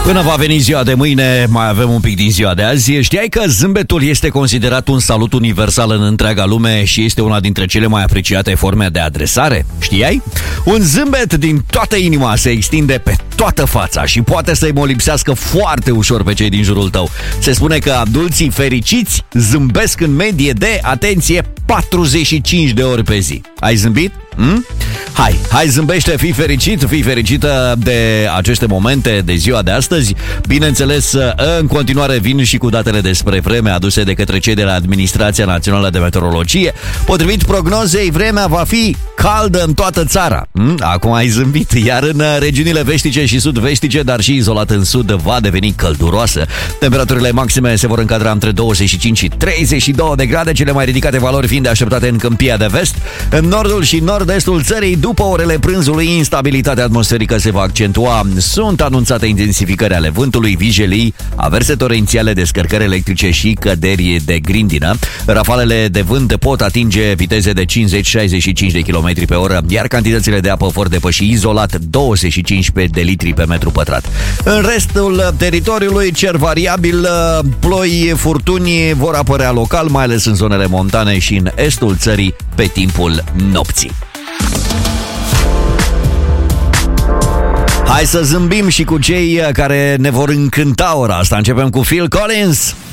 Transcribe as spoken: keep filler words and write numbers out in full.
Până va veni ziua de mâine, mai avem un pic din ziua de azi. Știai că zâmbetul este considerat un salut universal în întreaga lume și este una dintre cele mai apreciate forme de adresare? Știai? Un zâmbet din toată inima se extinde pe toată fața și poate să-i molipsească foarte ușor pe cei din jurul tău. Se spune că adulții fericiți zâmbesc în medie de, atenție, patruzeci și cinci de ori pe zi. Ai zâmbit? Hmm? Hai, hai zâmbește, fii fericit, fii fericită de aceste momente de ziua de astăzi. Bineînțeles, în continuare vin și cu datele despre vreme aduse de către cei de la Administrația Națională de Meteorologie. Potrivit prognozei, vremea va fi caldă în toată țara. Hmm? Acum ai zâmbit, iar în regiunile vestice și sud-vestice, dar și izolat în sud, va deveni călduroasă. Temperaturile maxime se vor încadra între douăzeci și cinci și treizeci și două de grade, cele mai ridicate valori fiind așteptate în Câmpia de Vest. În nordul și nord-estul țării, după orele prânzului, instabilitatea atmosferică se va accentua. Sunt anunțate intensificări ale vântului, vijelii, averse torențiale, descărcări electrice și căderi de grindină. Rafalele de vânt pot atinge viteze de cincizeci șaizeci și cinci de kilometri pe oră, iar cantitățile de apă vor depăși izolat douăzeci și cinci de litri pe metru pătrat. În restul teritoriului, cer variabil, ploi, furtuni vor apărea local, mai ales în zonele montane și în estul țării pe timpul nopții. Hai să zâmbim și cu cei care ne vor încânta ora asta. Începem cu Phil Collins.